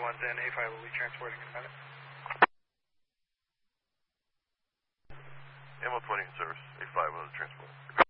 one's in, A5 will be transporting in a minute. Ammo 20 in service, A5 will transport.